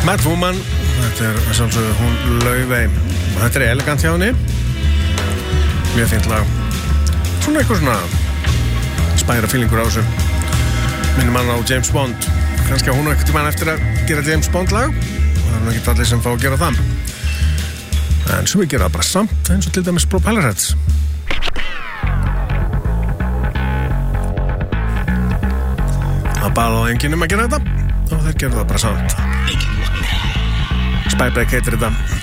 Mad Woman, þetta sjálfsögðu hún Laufey. Þetta elegant hjá henni. Mjög fínt lag. Svona eitthvað svona spæra feelingur á þessu. Minnir mann á James Bond. Kannski að hún ekkert mann eftir að gera James Bond lag. Það ekki allir sem fá að gera það. En svo við gera það bara samt, eins og til dæmis Propellerheads. Það bara á enginn að gera þetta og þeir gera það bara samt. Spybreak heitir þetta.